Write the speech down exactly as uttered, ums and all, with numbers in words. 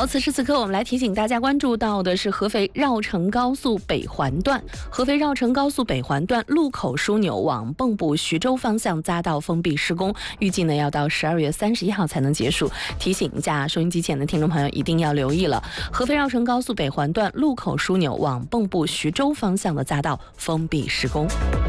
好，此时此刻我们来提醒大家关注到的是合肥绕城高速北环段，合肥绕城高速北环段路口枢纽往蚌埠徐州方向匝道封闭施工，预计呢要到十二月三十一号才能结束。提醒一下收音机前的听众朋友一定要留意了，合肥绕城高速北环段路口枢纽往蚌埠徐州方向的匝道封闭施工。